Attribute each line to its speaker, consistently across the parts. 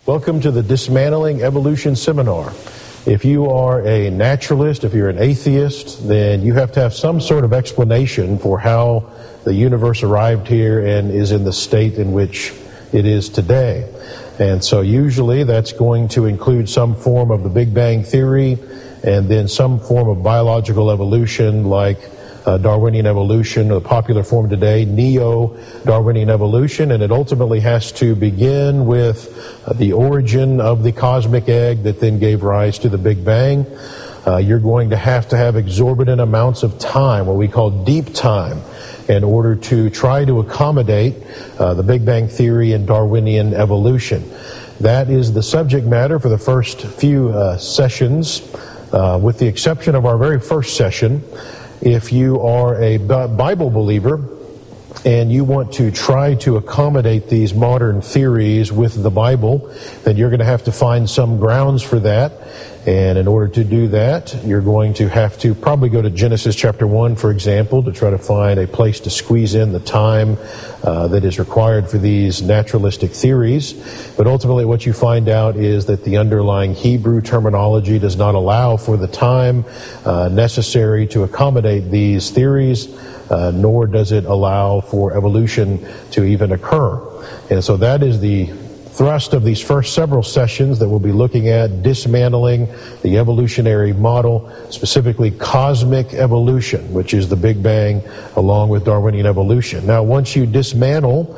Speaker 1: Welcome to the Dismantling Evolution Seminar. If you are a naturalist, if you're an atheist, then you have to have some sort of explanation for how the universe arrived here and is in the state in which it is today. And so usually that's going to include some form of the Big Bang Theory and then some form of biological evolution like Darwinian evolution, the popular form today, Neo-Darwinian evolution, and it ultimately has to begin with the origin of the cosmic egg that then gave rise to the Big Bang. You're going to have exorbitant amounts of time, what we call deep time, in order to try to accommodate the Big Bang Theory and Darwinian evolution. That is the subject matter for the first few sessions, with the exception of our very first session. If you are a Bible believer and you want to try to accommodate these modern theories with the Bible, then you're going to have to find some grounds for that. And in order to do that, you're going to have to probably go to Genesis chapter 1, for example, to try to find a place to squeeze in the time that is required for these naturalistic theories. But ultimately what you find out is that the underlying Hebrew terminology does not allow for the time necessary to accommodate these theories, nor does it allow for evolution to even occur. And so that is the thrust of these first several sessions that we'll be looking at, dismantling the evolutionary model, specifically cosmic evolution, which is the Big Bang along with Darwinian evolution. Now, once you dismantle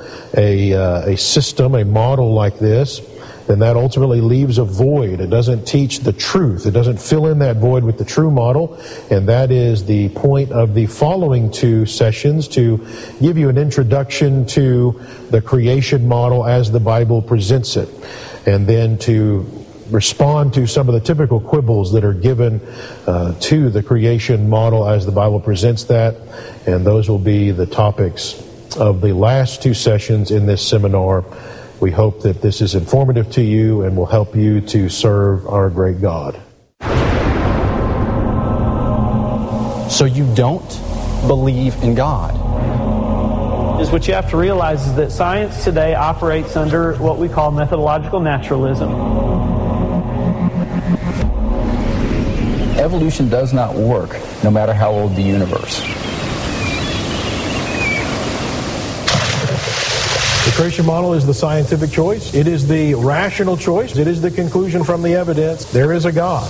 Speaker 1: a system, a model like this, then that ultimately leaves a void. It doesn't teach the truth. It doesn't fill in that void with the true model. And that is the point of the following two sessions, to give you an introduction to the creation model as the Bible presents it, and then to respond to some of the typical quibbles that are given to the creation model as the Bible presents that. And those will be the topics of the last two sessions in this seminar. We hope that this is informative to you and will help you to serve our great God.
Speaker 2: So you don't believe in God?
Speaker 3: Is what you have to realize is that science today operates under what we call methodological naturalism.
Speaker 2: Evolution does not work no matter how old the universe.
Speaker 1: The creation model is the scientific choice. It is the rational choice. It is the conclusion from the evidence. There is a God.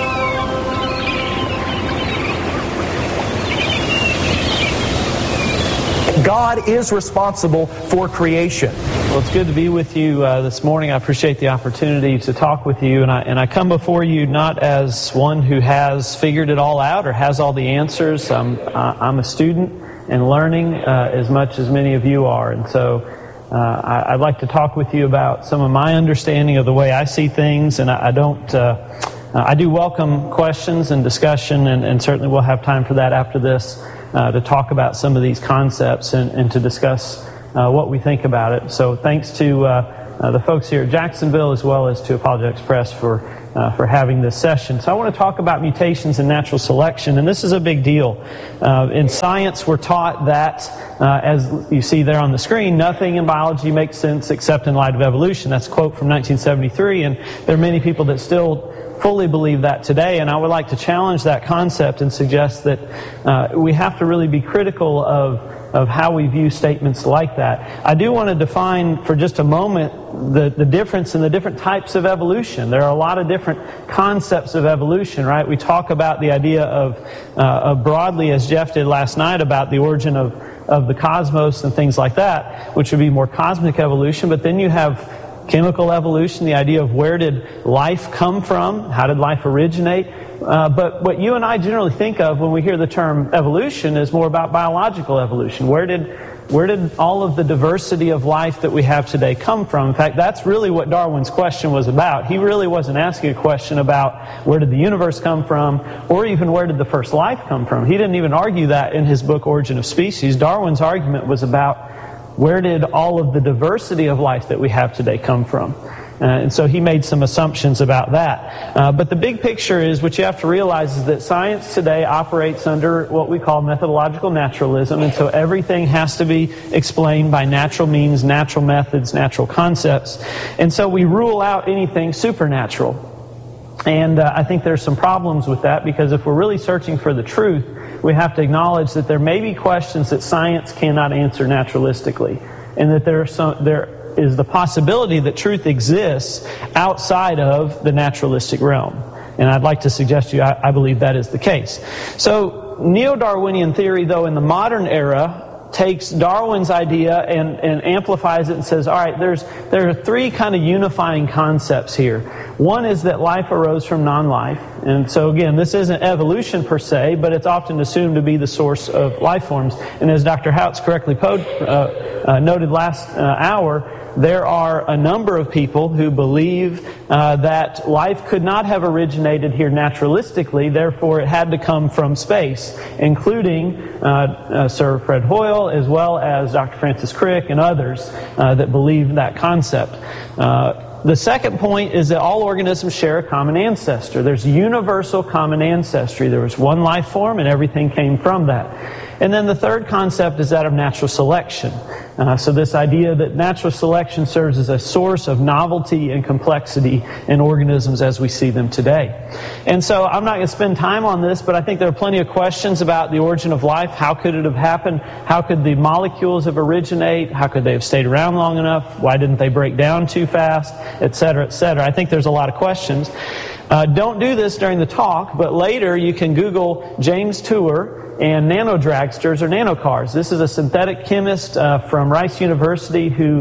Speaker 2: God is responsible for creation.
Speaker 3: Well, it's good to be with you this morning. I appreciate the opportunity to talk with you. And I come before you not as one who has figured it all out or has all the answers. I'm a student and learning as much as many of you are. And so I'd like to talk with you about some of my understanding of the way I see things, and I do welcome questions and discussion, and certainly we'll have time for that after this to talk about some of these concepts and to discuss what we think about it. So thanks to the folks here at Jacksonville as well as to Apologetic Press for having this session. So I want to talk about mutations in natural selection, and this is a big deal. In science, we're taught that, as you see there on the screen, nothing in biology makes sense except in light of evolution. That's a quote from 1973, and there are many people that still fully believe that today, and I would like to challenge that concept and suggest that we have to really be critical of how we view statements like that. I do want to define for just a moment the difference in the different types of evolution. There are a lot of different concepts of evolution, right? We talk about the idea of broadly, as Jeff did last night, about the origin of the cosmos and things like that, which would be more cosmic evolution. But then you have chemical evolution, the idea of where did life come from, how did life originate. But what you and I generally think of when we hear the term evolution is more about biological evolution. Where did all of the diversity of life that we have today come from? In fact, that's really what Darwin's question was about. He really wasn't asking a question about where did the universe come from, or even where did the first life come from. He didn't even argue that in his book, Origin of Species. Darwin's argument was about where did all of the diversity of life that we have today come from. And so he made some assumptions about that. But the big picture is, what you have to realize is that science today operates under what we call methodological naturalism, and so everything has to be explained by natural means, natural methods, natural concepts. And so we rule out anything supernatural. And I think there's some problems with that, because if we're really searching for the truth, we have to acknowledge that there may be questions that science cannot answer naturalistically, and that there is the possibility that truth exists outside of the naturalistic realm. And I'd like to suggest to you, I believe that is the case. So Neo-Darwinian theory, though, in the modern era, takes Darwin's idea and amplifies it and says, all right, there are three kind of unifying concepts here. One is that life arose from non-life. And so again, this isn't evolution per se, but it's often assumed to be the source of life forms. And as Dr. Houts correctly noted last hour, there are a number of people who believe that life could not have originated here naturalistically, therefore it had to come from space, including Sir Fred Hoyle, as well as Dr. Francis Crick and others that believe that concept. The second point is that all organisms share a common ancestor. There's universal common ancestry. There was one life form and everything came from that. And then the third concept is that of natural selection. So this idea that natural selection serves as a source of novelty and complexity in organisms as we see them today. And so I'm not going to spend time on this, but I think there are plenty of questions about the origin of life. How could it have happened? How could the molecules have originated? How could they have stayed around long enough? Why didn't they break down too fast? Et cetera, et cetera. I think there's a lot of questions. Don't do this during the talk, but later you can Google James Tour and nano-dragsters or nanocars. This is a synthetic chemist from Rice University who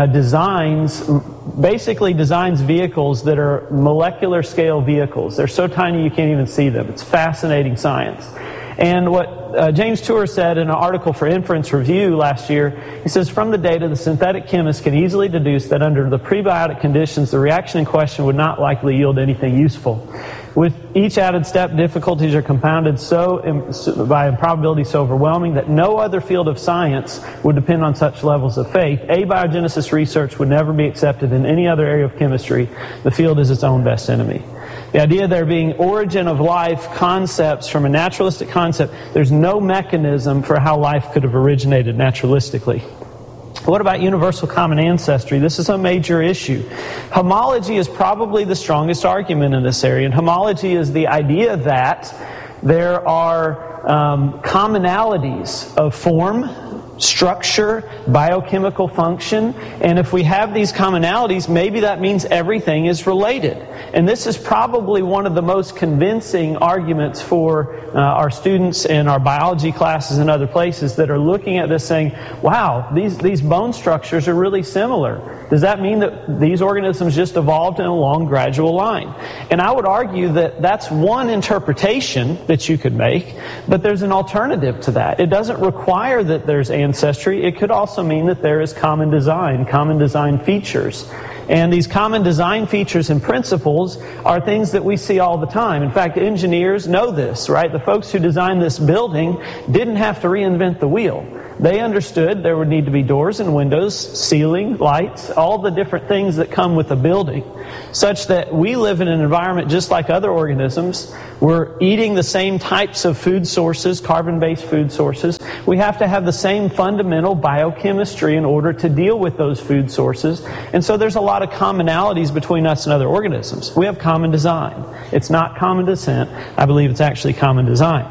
Speaker 3: basically designs vehicles that are molecular scale vehicles. They're so tiny you can't even see them. It's fascinating science. And what James Tour said in an article for Inference Review last year, he says, from the data, the synthetic chemist can easily deduce that under the prebiotic conditions, the reaction in question would not likely yield anything useful. With each added step, difficulties are compounded by improbability so overwhelming that no other field of science would depend on such levels of faith. Abiogenesis research would never be accepted in any other area of chemistry. The field is its own best enemy. The idea there being origin of life concepts from a naturalistic concept, there's no mechanism for how life could have originated naturalistically. What about universal common ancestry? This is a major issue. Homology is probably the strongest argument in this area, and homology is the idea that there are commonalities of form, structure, biochemical function, and if we have these commonalities, maybe that means everything is related. And this is probably one of the most convincing arguments for our students in our biology classes and other places that are looking at this saying, wow, these bone structures are really similar. Does that mean that these organisms just evolved in a long, gradual line? And I would argue that that's one interpretation that you could make, but there's an alternative to that. It doesn't require that there's ancestry. It could also mean that there is common design features. And these common design features and principles are things that we see all the time. In fact, engineers know this, right? The folks who designed this building didn't have to reinvent the wheel. They understood there would need to be doors and windows, ceiling, lights, all the different things that come with a building, such that we live in an environment just like other organisms. We're eating the same types of food sources, carbon-based food sources. We have to have the same fundamental biochemistry in order to deal with those food sources. And so there's a lot of commonalities between us and other organisms. We have common design. It's not common descent. I believe it's actually common design.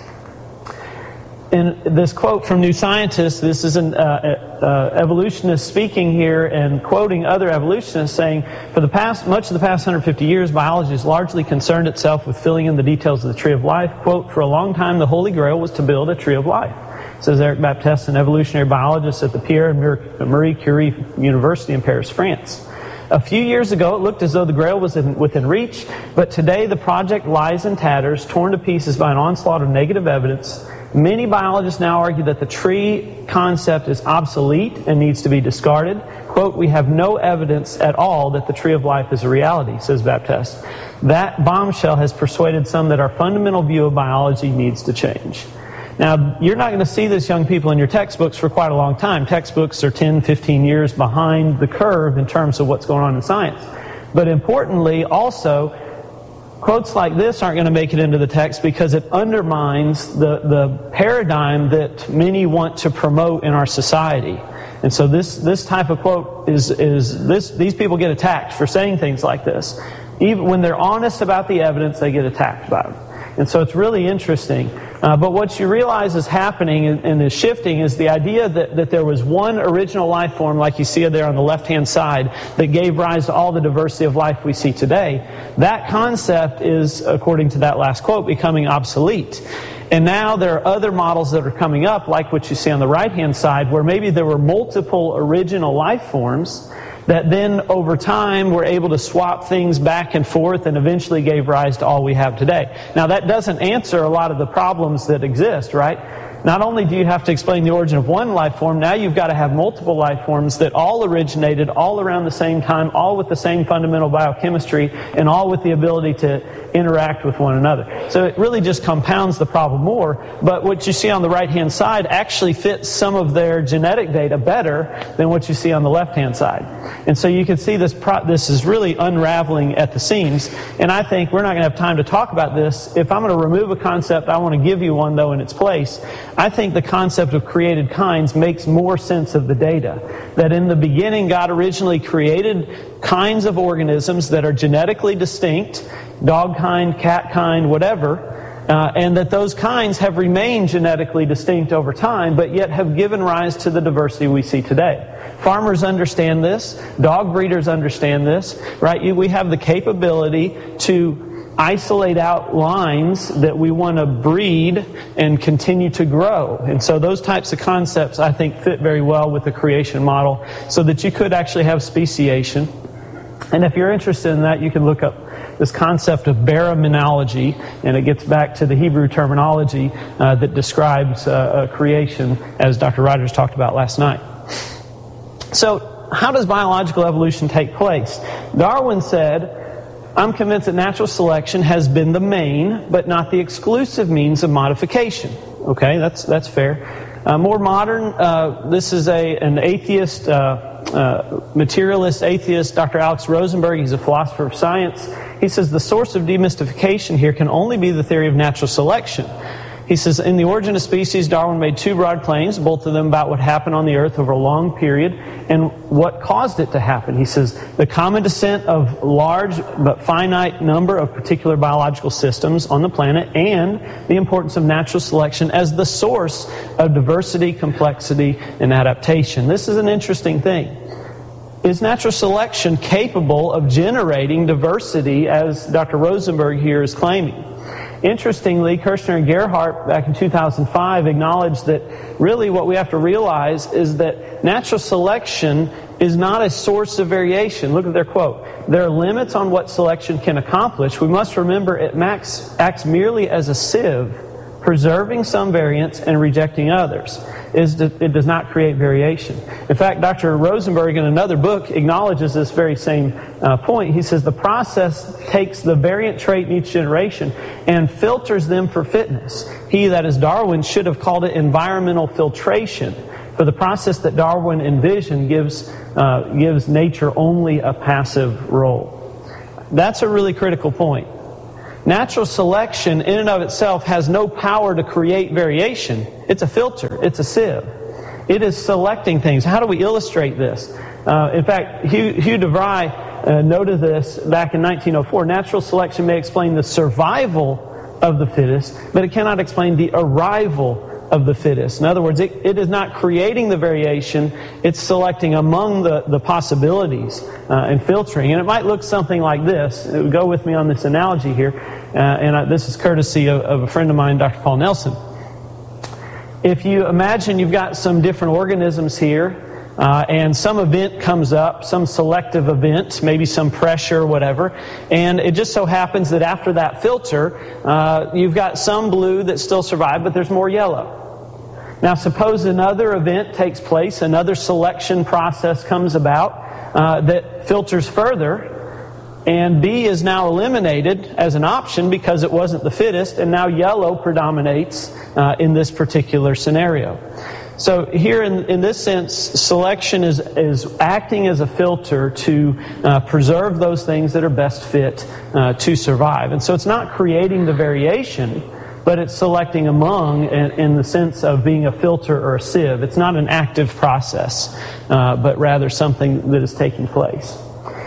Speaker 3: In this quote from New Scientist, this is an evolutionist speaking here and quoting other evolutionists saying, much of the past 150 years, biology has largely concerned itself with filling in the details of the tree of life. Quote, for a long time, the Holy Grail was to build a tree of life. Says Eric Baptiste, an evolutionary biologist at the Pierre and Marie Curie University in Paris, France. A few years ago, it looked as though the Grail was within reach, but today the project lies in tatters, torn to pieces by an onslaught of negative evidence. Many biologists now argue that the tree concept is obsolete and needs to be discarded. Quote, we have no evidence at all that the tree of life is a reality, says Baptiste. That bombshell has persuaded some that our fundamental view of biology needs to change. Now, you're not going to see this, young people, in your textbooks for quite a long time. Textbooks are 10, 15 years behind the curve in terms of what's going on in science. But importantly, also, quotes like this aren't going to make it into the text because it undermines the paradigm that many want to promote in our society. And so this type of quote these people get attacked for saying things like this. Even when they're honest about the evidence, they get attacked by it. And so it's really interesting. But what you realize is happening and is shifting is the idea that there was one original life form, like you see there on the left-hand side, that gave rise to all the diversity of life we see today. That concept is, according to that last quote, becoming obsolete. And now there are other models that are coming up, like what you see on the right-hand side, where maybe there were multiple original life forms that then over time were able to swap things back and forth and eventually gave rise to all we have today. Now that doesn't answer a lot of the problems that exist, right? Not only do you have to explain the origin of one life form, now you've got to have multiple life forms that all originated all around the same time, all with the same fundamental biochemistry, and all with the ability to interact with one another. So it really just compounds the problem more. But what you see on the right-hand side actually fits some of their genetic data better than what you see on the left-hand side. And so you can see this is really unraveling at the seams. And I think we're not going to have time to talk about this. If I'm going to remove a concept, I want to give you one, though, in its place. I think the concept of created kinds makes more sense of the data. That in the beginning, God originally created kinds of organisms that are genetically distinct, dog kind, cat kind, whatever, and that those kinds have remained genetically distinct over time, but yet have given rise to the diversity we see today. Farmers understand this. Dog breeders understand this, right? We have the capability to isolate out lines that we want to breed and continue to grow. And so those types of concepts, I think, fit very well with the creation model so that you could actually have speciation. And if you're interested in that, you can look up this concept of baraminology, and it gets back to the Hebrew terminology that describes creation, as Dr. Rogers talked about last night. So how does biological evolution take place? Darwin said, I'm convinced that natural selection has been the main, but not the exclusive means of modification. Okay, that's fair. More modern, this is an atheist, materialist atheist, Dr. Alex Rosenberg. He's a philosopher of science. He says the source of demystification here can only be the theory of natural selection. He says, in The Origin of Species, Darwin made two broad claims, both of them about what happened on the earth over a long period and what caused it to happen. He says, the common descent of large but finite number of particular biological systems on the planet and the importance of natural selection as the source of diversity, complexity, and adaptation. This is an interesting thing. Is natural selection capable of generating diversity, as Dr. Rosenberg here is claiming? Interestingly, Kirshner and Gerhardt back in 2005 acknowledged that really what we have to realize is that natural selection is not a source of variation. Look at their quote. There are limits on what selection can accomplish. We must remember it acts merely as a sieve, preserving some variants and rejecting others. It does not create variation. In fact, Dr. Rosenberg in another book acknowledges this very same point. He says the process takes the variant trait in each generation and filters them for fitness. He, that is Darwin, should have called it environmental filtration. For the process that Darwin envisioned gives nature only a passive role. That's a really critical point. Natural selection in and of itself has no power to create variation. It's a filter. It's a sieve. It is selecting things. How do we illustrate this? In fact, Hugh DeVry noted this back in 1904. Natural selection may explain the survival of the fittest, but it cannot explain the arrival of the fittest. In other words, it is not creating the variation, it's selecting among the possibilities and filtering. And it might look something like this. Go with me on this analogy here. This is courtesy of a friend of mine, Dr. Paul Nelson. If you imagine you've got some different organisms here, and some event comes up, some selective event, maybe some pressure or whatever, and it just so happens that after that filter, you've got some blue that still survive, but there's more yellow. Now suppose another event takes place, another selection process comes about that filters further, And B is now eliminated as an option because it wasn't the fittest, and now yellow predominates in this particular scenario. So here in this sense, selection is acting as a filter to preserve those things that are best fit to survive. And so it's not creating the variation, but it's selecting among in the sense of being a filter or a sieve. It's not an active process, but rather something that is taking place.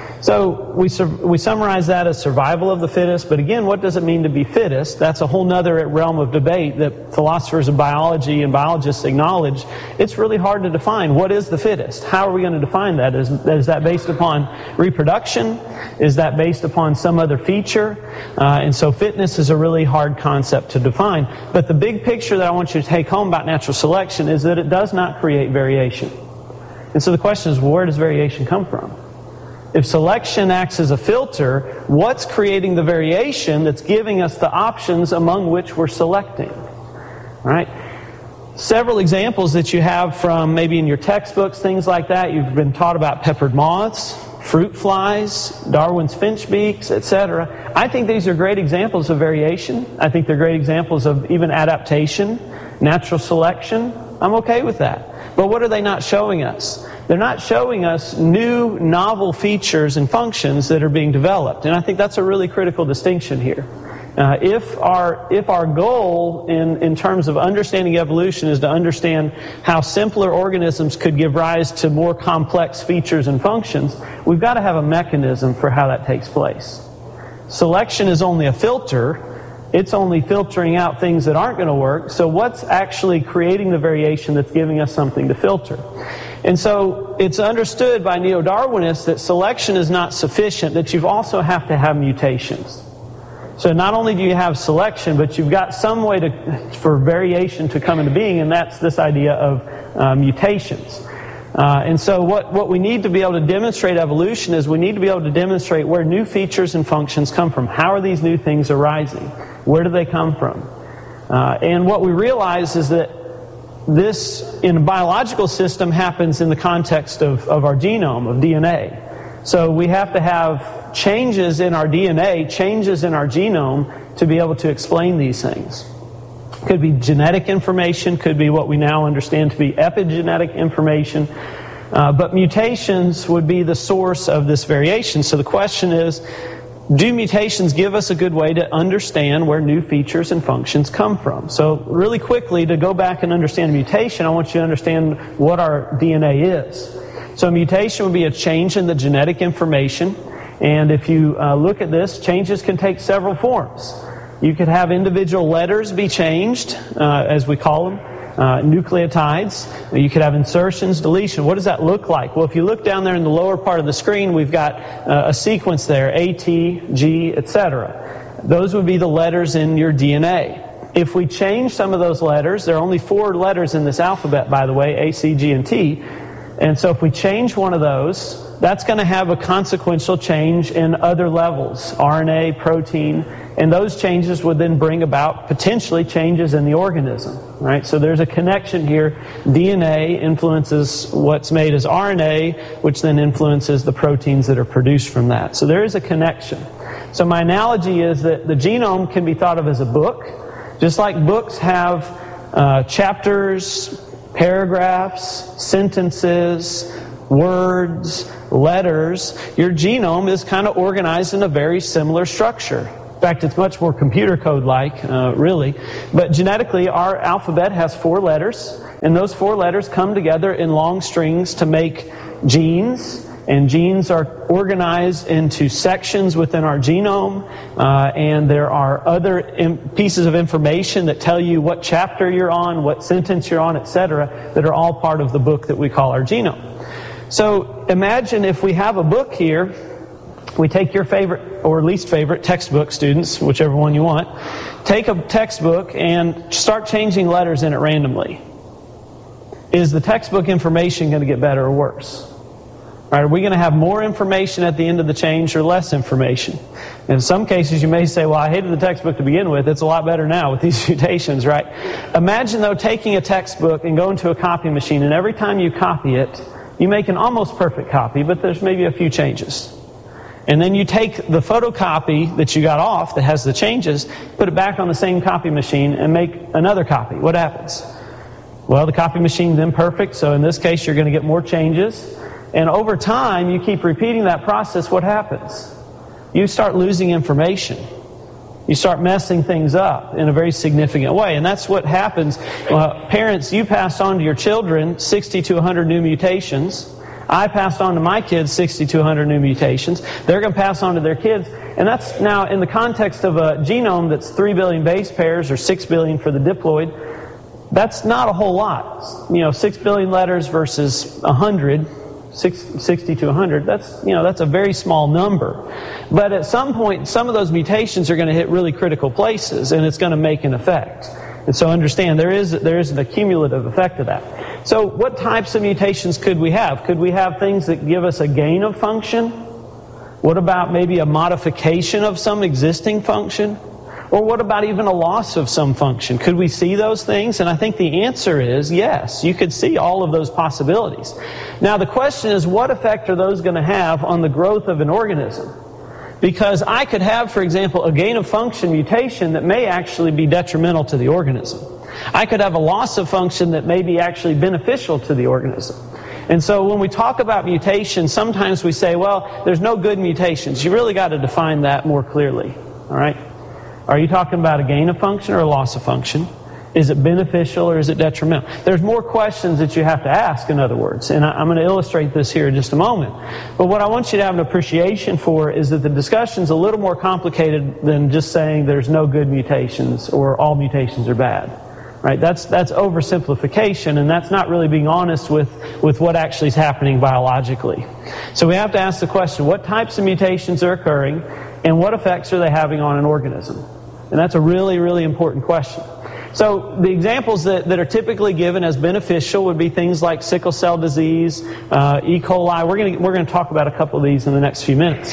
Speaker 3: So we summarize that as survival of the fittest, but again, what does it mean to be fittest? That's a whole nother realm of debate that philosophers of biology and biologists acknowledge. It's really hard to define. What is the fittest? How are we going to define that? Is that based upon reproduction? Is that based upon some other feature? And so fitness is a really hard concept to define. But the big picture that I want you to take home about natural selection is that it does not create variation. And so the question is, where does variation come from? If selection acts as a filter, what's creating the variation that's giving us the options among which we're selecting? All right? Several examples that you have from maybe in your textbooks, things like that. You've been taught about peppered moths, fruit flies, Darwin's finch beaks, etc. I think these are great examples of variation. I think they're great examples of even adaptation, natural selection. I'm okay with that. But what are they not showing us? They're not showing us new, novel features and functions that are being developed. And I think that's a really critical distinction here. If our goal in terms of understanding evolution is to understand how simpler organisms could give rise to more complex features and functions, we've got to have a mechanism for how that takes place. Selection is only a filter. It's only filtering out things that aren't going to work. So what's actually creating the variation that's giving us something to filter? And so it's understood by neo-Darwinists that selection is not sufficient, that you also have to have mutations. So not only do you have selection, but you've got some way for variation to come into being, and that's this idea of mutations. And so what we need to be able to demonstrate evolution is we need to be able to demonstrate where new features and functions come from. How are these new things arising? Where do they come from? And what we realize is that this, in a biological system, happens in the context of our genome, of DNA. So we have to have changes in our DNA, changes in our genome, to be able to explain these things. Could be genetic information, could be what we now understand to be epigenetic information. But mutations would be the source of this variation. So the question is, do mutations give us a good way to understand where new features and functions come from? So really quickly, to go back and understand a mutation, I want you to understand what our DNA is. So a mutation would be a change in the genetic information. And if you look at this, changes can take several forms. You could have individual letters be changed, as we call them, nucleotides. You could have insertions, deletion. What does that look like? Well, if you look down there in the lower part of the screen, we've got a sequence there, A, T, G, etc. Those would be the letters in your DNA. If we change some of those letters, there are only 4 letters in this alphabet, by the way, A, C, G, and T. And so if we change one of those, that's going to have a consequential change in other levels, RNA, protein, and those changes would then bring about potentially changes in the organism, right? So there's a connection here. DNA influences what's made as RNA, which then influences the proteins that are produced from that. So there is a connection. So my analogy is that the genome can be thought of as a book. Just like books have chapters, paragraphs, sentences, words, letters, your genome is kind of organized in a very similar structure. In fact, it's much more computer code-like, really. But genetically, our alphabet has 4 letters, and those 4 letters come together in long strings to make genes. And genes are organized into sections within our genome, and there are other pieces of information that tell you what chapter you're on, what sentence you're on, etc., that are all part of the book that we call our genome. So imagine if we have a book here, we take your favorite or least favorite textbook, students, whichever one you want, take a textbook and start changing letters in it randomly. Is the textbook information going to get better or worse? Right, are we going to have more information at the end of the change or less information? In some cases, you may say, well, I hated the textbook to begin with. It's a lot better now with these mutations, right? Imagine, though, taking a textbook and going to a copy machine, and every time you copy it, you make an almost perfect copy, but there's maybe a few changes. And then you take the photocopy that you got off that has the changes, put it back on the same copy machine, and make another copy. What happens? Well, the copy machine's imperfect, so in this case you're going to get more changes. And over time, you keep repeating that process, what happens? You start losing information. You start messing things up in a very significant way. And that's what happens. Parents, you pass on to your children 60 to 100 new mutations. I passed on to my kids 60 to 100 new mutations. They're going to pass on to their kids. And that's now in the context of a genome that's 3 billion base pairs or 6 billion for the diploid. That's not a whole lot. 6 billion letters versus 100, 60 to 100, that's a very small number. But at some point, some of those mutations are going to hit really critical places, and it's going to make an effect. And so understand, there is an accumulative effect of that. So what types of mutations could we have? Could we have things that give us a gain of function? What about maybe a modification of some existing function? Or what about even a loss of some function? Could we see those things? And I think the answer is yes. You could see all of those possibilities. Now the question is, what effect are those going to have on the growth of an organism? Because I could have, for example, a gain of function mutation that may actually be detrimental to the organism. I could have a loss of function that may be actually beneficial to the organism. And so when we talk about mutations, sometimes we say, well, there's no good mutations. You really got to define that more clearly. All right? Are you talking about a gain of function or a loss of function? Is it beneficial or is it detrimental? There's more questions that you have to ask, in other words. And I'm going to illustrate this here in just a moment. But what I want you to have an appreciation for is that the discussion's a little more complicated than just saying there's no good mutations or all mutations are bad. Right? That's oversimplification, and that's not really being honest with what actually is happening biologically. So we have to ask the question, what types of mutations are occurring and what effects are they having on an organism? And that's a really, really important question. So the examples that are typically given as beneficial would be things like sickle cell disease, E. coli. We're going to talk about a couple of these in the next few minutes.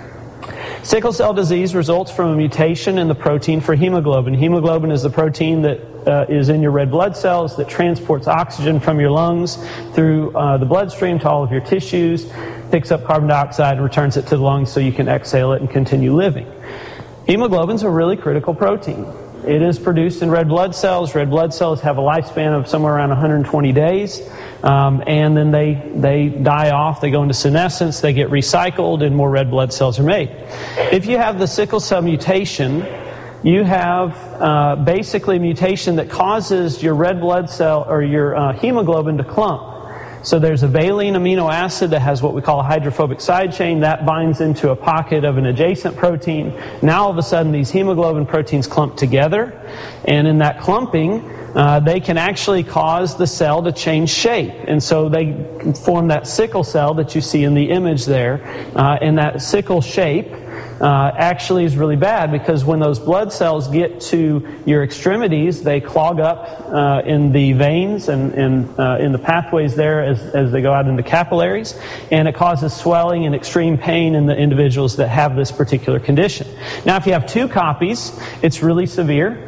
Speaker 3: Sickle cell disease results from a mutation in the protein for hemoglobin. Hemoglobin is the protein that is in your red blood cells that transports oxygen from your lungs through the bloodstream to all of your tissues, picks up carbon dioxide and returns it to the lungs so you can exhale it and continue living. Hemoglobin is a really critical protein. It is produced in red blood cells. Red blood cells have a lifespan of somewhere around 120 days. And then they die off, they go into senescence, they get recycled, and more red blood cells are made. If you have the sickle cell mutation, you have basically a mutation that causes your red blood cell or your hemoglobin to clump. So there's a valine amino acid that has what we call a hydrophobic side chain that binds into a pocket of an adjacent protein. Now all of a sudden these hemoglobin proteins clump together, and in that clumping they can actually cause the cell to change shape. And so they form that sickle cell that you see in the image there. And that sickle shape actually is really bad because when those blood cells get to your extremities, they clog up in the veins and in the pathways there as they go out into capillaries, and it causes swelling and extreme pain in the individuals that have this particular condition. Now, if you have two copies, it's really severe.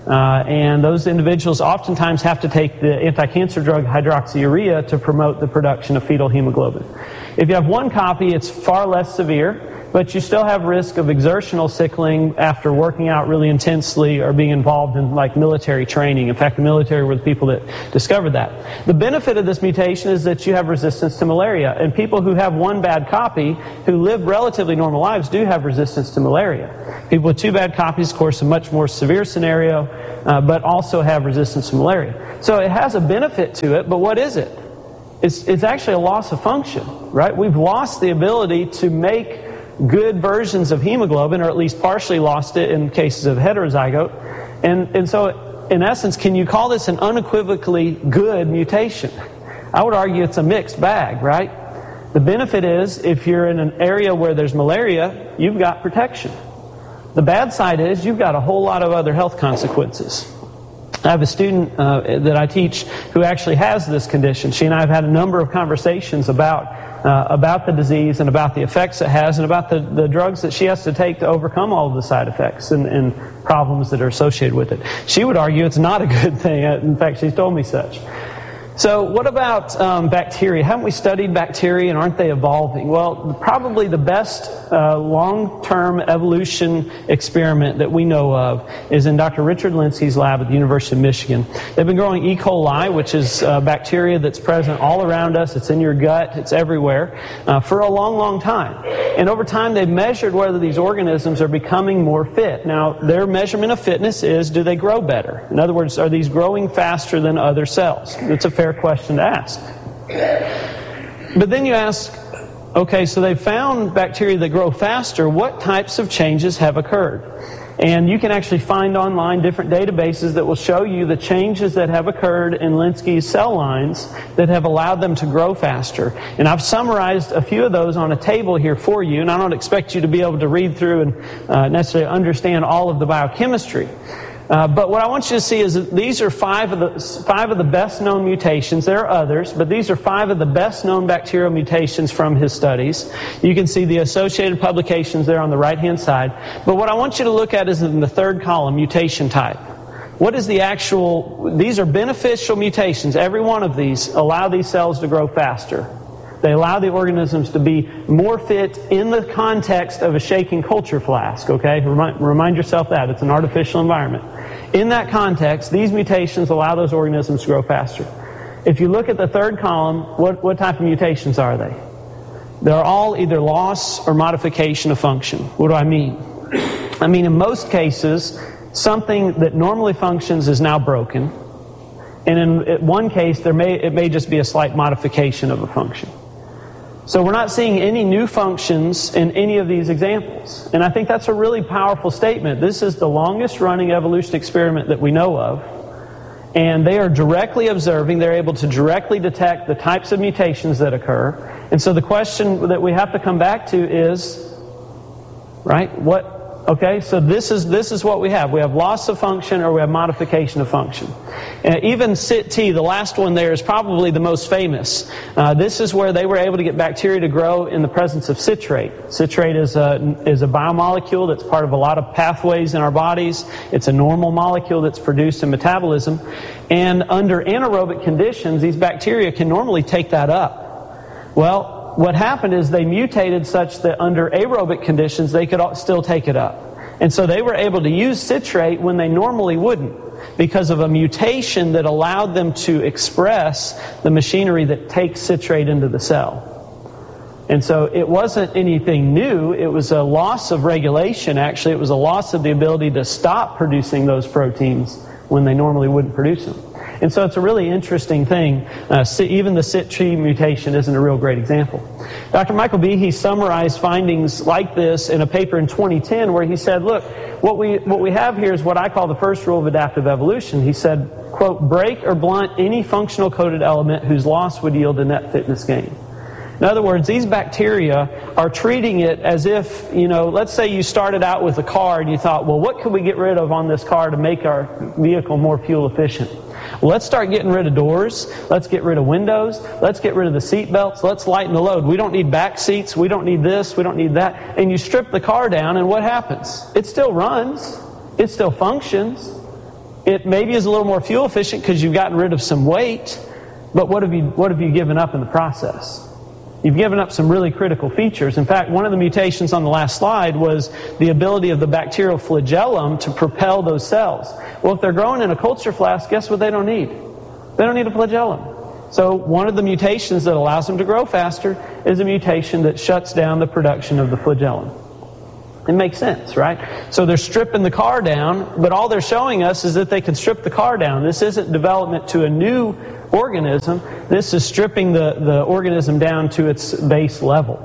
Speaker 3: And those individuals oftentimes have to take the anti-cancer drug hydroxyurea to promote the production of fetal hemoglobin. If you have one copy, it's far less severe, but you still have risk of exertional sickling after working out really intensely or being involved in like military training. In fact, the military were the people that discovered that. The benefit of this mutation is that you have resistance to malaria, and people who have one bad copy who live relatively normal lives do have resistance to malaria. People with two bad copies, of course, a much more severe scenario, but also have resistance to malaria. So it has a benefit to it, but what is it? It's actually a loss of function, right? We've lost the ability to make good versions of hemoglobin, or at least partially lost it in cases of heterozygote. And so, in essence, can you call this an unequivocally good mutation? I would argue it's a mixed bag, right? The benefit is, if you're in an area where there's malaria, you've got protection. The bad side is, you've got a whole lot of other health consequences. I have a student that I teach who actually has this condition. She and I have had a number of conversations about the disease and about the effects it has and about the drugs that she has to take to overcome all of the side effects and problems that are associated with it. She would argue it's not a good thing. In fact, she's told me such. So what about bacteria? Haven't we studied bacteria, and aren't they evolving? Well, probably the best long-term evolution experiment that we know of is in Dr. Richard Lenski's lab at the University of Michigan. They've been growing E. coli, which is bacteria that's present all around us. It's in your gut. It's everywhere for a long, long time. And over time, they've measured whether these organisms are becoming more fit. Now, their measurement of fitness is, do they grow better? In other words, are these growing faster than other cells? It's a fair question to ask. But then you ask, okay, so they found bacteria that grow faster. What types of changes have occurred? And you can actually find online different databases that will show you the changes that have occurred in Lenski's cell lines that have allowed them to grow faster. And I've summarized a few of those on a table here for you, and I don't expect you to be able to read through and necessarily understand all of the biochemistry. But what I want you to see is that these are five of the best known mutations. There are others, but these are 5 of the best known bacterial mutations from his studies. You can see the associated publications there on the right-hand side. But what I want you to look at is in the third column, mutation type. What is the actual, these are beneficial mutations. Every one of these allow these cells to grow faster. They allow the organisms to be more fit in the context of a shaking culture flask, okay? Remind yourself that. It's an artificial environment. In that context, these mutations allow those organisms to grow faster. If you look at the third column, what type of mutations are they? They're all either loss or modification of function. What do I mean? I mean, in most cases, something that normally functions is now broken. And in one case, it may just be a slight modification of a function. So we're not seeing any new functions in any of these examples. And I think that's a really powerful statement. This is the longest running evolution experiment that we know of. And they are directly observing, they're able to directly detect the types of mutations that occur. And so the question that we have to come back to is, right, okay, so this is what we have. We have loss of function or we have modification of function. Even CIT-T, the last one there, is probably the most famous. This is where they were able to get bacteria to grow in the presence of citrate. Citrate is a biomolecule that's part of a lot of pathways in our bodies. It's a normal molecule that's produced in metabolism. And under anaerobic conditions, these bacteria can normally take that up. Well, what happened is they mutated such that under aerobic conditions they could still take it up. And so they were able to use citrate when they normally wouldn't because of a mutation that allowed them to express the machinery that takes citrate into the cell. And so it wasn't anything new. It was a loss of regulation, actually. It was a loss of the ability to stop producing those proteins when they normally wouldn't produce them. And so it's a really interesting thing. Even the CIT-T mutation isn't a real great example. Dr. Michael Behe summarized findings like this in a paper in 2010 where he said, look, what we have here is what I call the first rule of adaptive evolution. He said, quote, break or blunt any functional coded element whose loss would yield a net fitness gain. In other words, these bacteria are treating it as if, let's say you started out with a car and you thought, well, what could we get rid of on this car to make our vehicle more fuel efficient? Well, let's start getting rid of doors. Let's get rid of windows. Let's get rid of the seat belts. Let's lighten the load. We don't need back seats. We don't need this. We don't need that. And you strip the car down, and what happens? It still runs. It still functions. It maybe is a little more fuel efficient because you've gotten rid of some weight. But what have you given up in the process? You've given up some really critical features. In fact, one of the mutations on the last slide was the ability of the bacterial flagellum to propel those cells. Well, if they're growing in a culture flask, guess what they don't need? They don't need a flagellum. So one of the mutations that allows them to grow faster is a mutation that shuts down the production of the flagellum. It makes sense, right? So they're stripping the car down, but all they're showing us is that they can strip the car down. This isn't development to a new organism. This is stripping the organism down to its base level.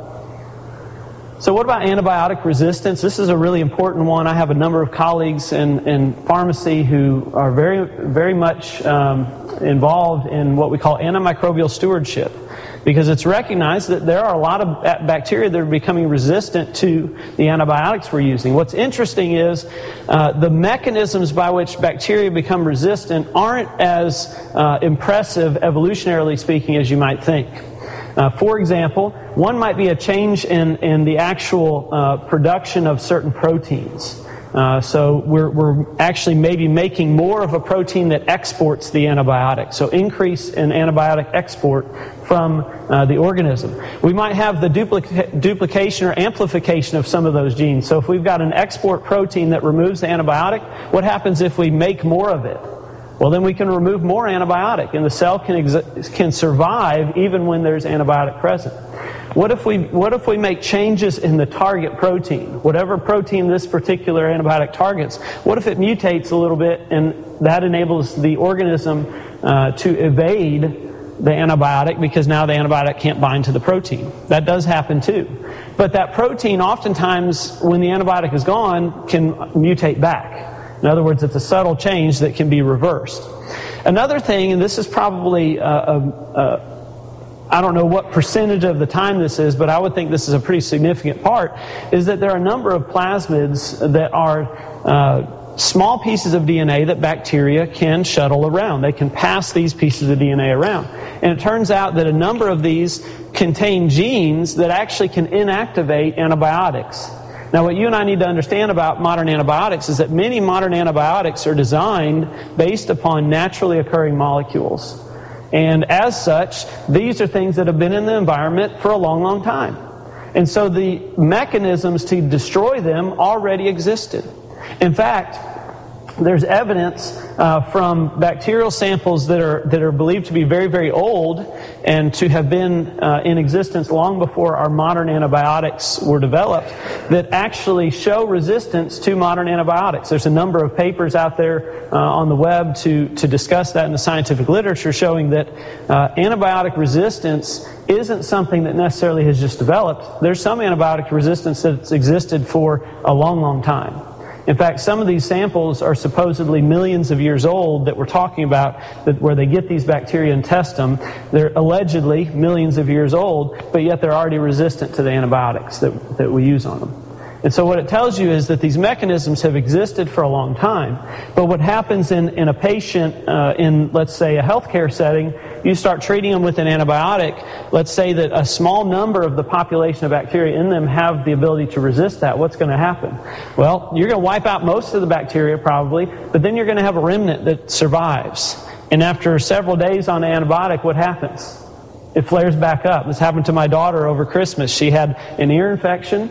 Speaker 3: So what about antibiotic resistance? This is a really important one. I have a number of colleagues in pharmacy who are very, very much involved in what we call antimicrobial stewardship, because it's recognized that there are a lot of bacteria that are becoming resistant to the antibiotics we're using. What's interesting is the mechanisms by which bacteria become resistant aren't as impressive, evolutionarily speaking, as you might think. For example, one might be a change in the actual production of certain proteins. So we're actually maybe making more of a protein that exports the antibiotic. So increase in antibiotic export from the organism. We might have the duplication or amplification of some of those genes. So if we've got an export protein that removes the antibiotic, what happens if we make more of it? Well, then we can remove more antibiotic, and the cell can survive even when there's antibiotic present. What if we make changes in the target protein? Whatever protein this particular antibiotic targets, what if it mutates a little bit, and that enables the organism to evade the antibiotic because now the antibiotic can't bind to the protein? That does happen too. But that protein oftentimes, when the antibiotic is gone, can mutate back. In other words, it's a subtle change that can be reversed. Another thing, and this is probably I don't know what percentage of the time this is, but I would think this is a pretty significant part, is that there are a number of plasmids that are small pieces of DNA that bacteria can shuttle around. They can pass these pieces of DNA around. And it turns out that a number of these contain genes that actually can inactivate antibiotics. Now, what you and I need to understand about modern antibiotics is that many modern antibiotics are designed based upon naturally occurring molecules. And as such, these are things that have been in the environment for a long, long time. And so the mechanisms to destroy them already existed. In fact, there's evidence from bacterial samples that are believed to be very, very old and to have been in existence long before our modern antibiotics were developed that actually show resistance to modern antibiotics. There's a number of papers out there on the web to discuss that in the scientific literature, showing that antibiotic resistance isn't something that necessarily has just developed. There's some antibiotic resistance that's existed for a long, long time. In fact, some of these samples are supposedly millions of years old that we're talking about, that where they get these bacteria and test them. They're allegedly millions of years old, but yet they're already resistant to the antibiotics that we use on them. And so what it tells you is that these mechanisms have existed for a long time. But what happens in a patient, in, let's say, a healthcare setting, you start treating them with an antibiotic. Let's say that a small number of the population of bacteria in them have the ability to resist that. What's going to happen? Well, you're going to wipe out most of the bacteria probably, but then you're going to have a remnant that survives. And after several days on the antibiotic, what happens? It flares back up. This happened to my daughter over Christmas. She had an ear infection,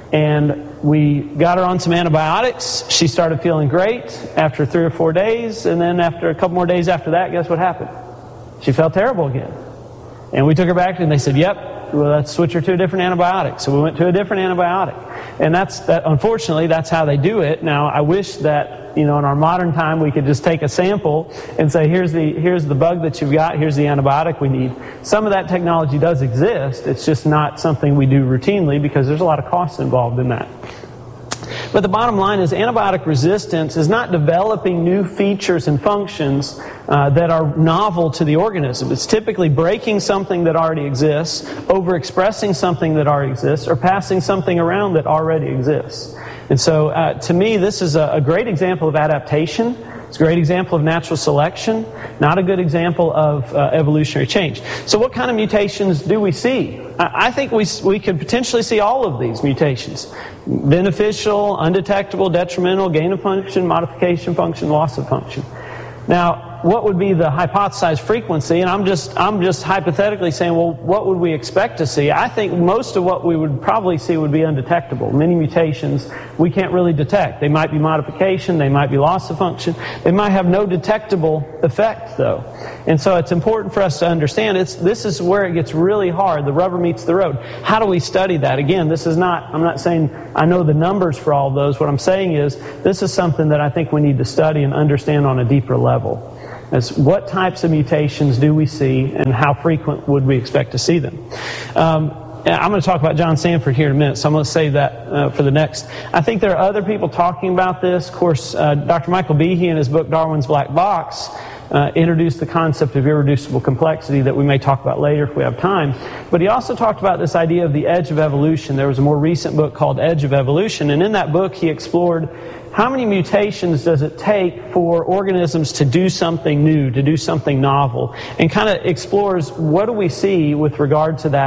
Speaker 3: and we got her on some antibiotics. She started feeling great after 3 or 4 days, and then after a couple more days after that, guess what happened? She felt terrible again. And we took her back, and they said, yep, well, let's switch her to a different antibiotic. So we went to a different antibiotic. And unfortunately, that's how they do it. Now, I wish that, in our modern time, we could just take a sample and say, here's the bug that you've got, here's the antibiotic we need. Some of that technology does exist. It's just not something we do routinely because there's a lot of costs involved in that. But the bottom line is antibiotic resistance is not developing new features and functions that are novel to the organism. It's typically breaking something that already exists, overexpressing something that already exists, or passing something around that already exists. And so to me, this is a great example of adaptation. It's a great example of natural selection, not a good example of evolutionary change. So what kind of mutations do we see? I think we could potentially see all of these mutations. Beneficial, undetectable, detrimental, gain of function, modification function, loss of function. Now, what would be the hypothesized frequency? And I'm just hypothetically saying, well, what would we expect to see? I think most of what we would probably see would be undetectable. Many mutations we can't really detect. They might be modification, they might be loss of function. They might have no detectable effect, though. And so it's important for us to understand this is where it gets really hard. The rubber meets the road. How do we study that? Again, I'm not saying I know the numbers for all of those. What I'm saying is this is something that I think we need to study and understand on a deeper level. As what types of mutations do we see, and how frequent would we expect to see them? I'm going to talk about John Sanford here in a minute, so I'm going to save that for the next. I think there are other people talking about this. Of course, Dr. Michael Behe in his book Darwin's Black Box introduced the concept of irreducible complexity that we may talk about later if we have time. But he also talked about this idea of the edge of evolution. There was a more recent book called Edge of Evolution, and in that book he explored how many mutations does it take for organisms to do something new, to do something novel, and kind of explores what do we see with regard to that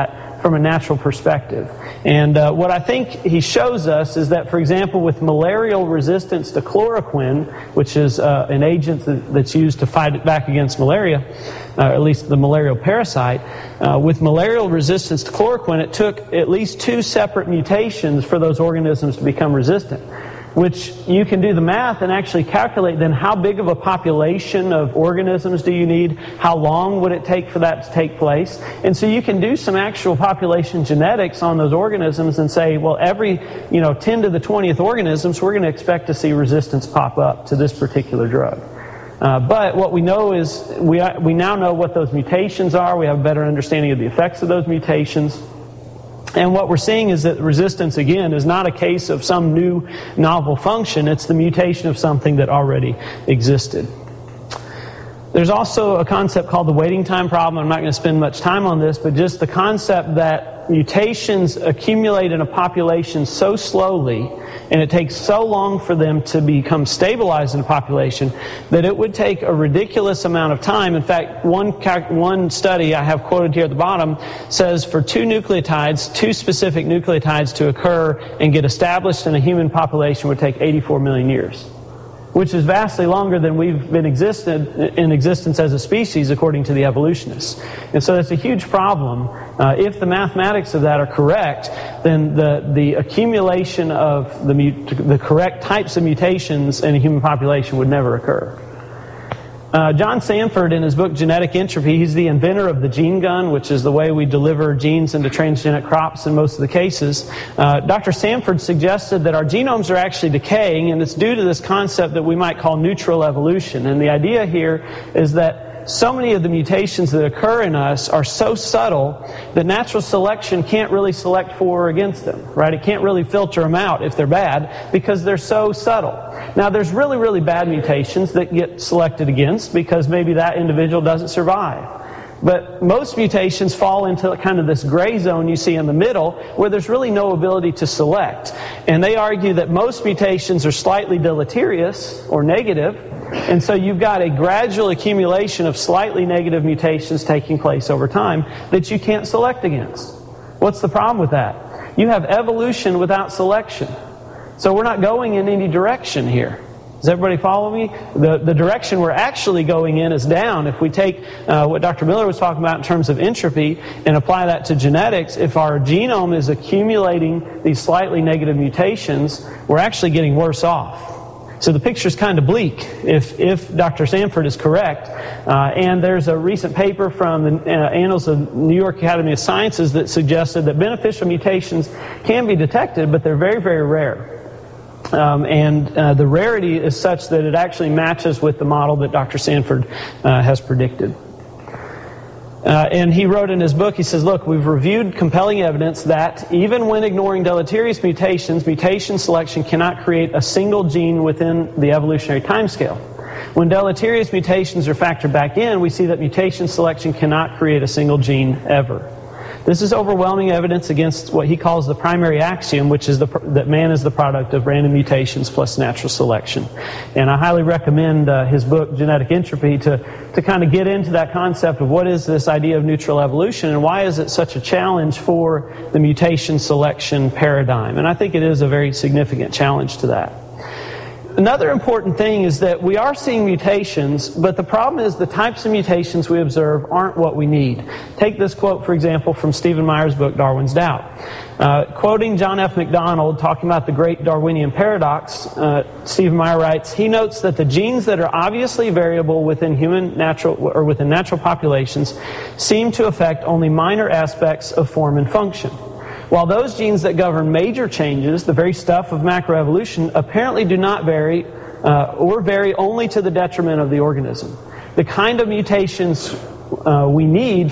Speaker 3: from a natural perspective. And what I think he shows us is that, for example, with malarial resistance to chloroquine, which is an agent that's used to fight it back against malaria, at least the malarial parasite, with malarial resistance to chloroquine, it took at least 2 separate mutations for those organisms to become resistant, which you can do the math and actually calculate then how big of a population of organisms do you need, how long would it take for that to take place. And so you can do some actual population genetics on those organisms and say, well, every 10 to the 20th organisms, we're going to expect to see resistance pop up to this particular drug. But what we know is we now know what those mutations are. We have a better understanding of the effects of those mutations. And what we're seeing is that resistance, again, is not a case of some new novel function. It's the mutation of something that already existed. There's also a concept called the waiting time problem. I'm not going to spend much time on this, but just the concept that mutations accumulate in a population so slowly, and it takes so long for them to become stabilized in a population, that it would take a ridiculous amount of time. In fact, one study I have quoted here at the bottom says for 2 specific nucleotides to occur and get established in a human population would take 84 million years, which is vastly longer than we've been in existence as a species, according to the evolutionists. And so that's a huge problem. If the mathematics of that are correct, then the accumulation of the correct types of mutations in a human population would never occur. John Sanford, in his book Genetic Entropy, he's the inventor of the gene gun, which is the way we deliver genes into transgenic crops in most of the cases. Dr. Sanford suggested that our genomes are actually decaying, and it's due to this concept that we might call neutral evolution. And the idea here is that so many of the mutations that occur in us are so subtle that natural selection can't really select for or against them, right? It can't really filter them out if they're bad because they're so subtle. Now, there's really, really bad mutations that get selected against because maybe that individual doesn't survive. But most mutations fall into kind of this gray zone you see in the middle where there's really no ability to select. And they argue that most mutations are slightly deleterious or negative, and so you've got a gradual accumulation of slightly negative mutations taking place over time that you can't select against. What's the problem with that? You have evolution without selection. So we're not going in any direction here. Does everybody follow me? The direction we're actually going in is down. If we take what Dr. Miller was talking about in terms of entropy and apply that to genetics, if our genome is accumulating these slightly negative mutations, we're actually getting worse off. So the picture's kind of bleak if Dr. Sanford is correct. And there's a recent paper from the Annals of New York Academy of Sciences that suggested that beneficial mutations can be detected, but they're very, very rare. And the rarity is such that it actually matches with the model that Dr. Sanford has predicted. And he wrote in his book, he says, look, we've reviewed compelling evidence that even when ignoring deleterious mutations, mutation selection cannot create a single gene within the evolutionary timescale. When deleterious mutations are factored back in, we see that mutation selection cannot create a single gene ever. This is overwhelming evidence against what he calls the primary axiom, which is that man is the product of random mutations plus natural selection. And I highly recommend his book, Genetic Entropy, to kind of get into that concept of what is this idea of neutral evolution and why is it such a challenge for the mutation selection paradigm. And I think it is a very significant challenge to that. Another important thing is that we are seeing mutations, but the problem is the types of mutations we observe aren't what we need. Take this quote, for example, from Stephen Meyer's book, Darwin's Doubt. Quoting John F. MacDonald, talking about the great Darwinian paradox, Stephen Meyer writes, he notes that the genes that are obviously variable within natural populations seem to affect only minor aspects of form and function. While those genes that govern major changes, the very stuff of macroevolution, apparently do not vary or vary only to the detriment of the organism. The kind of mutations we need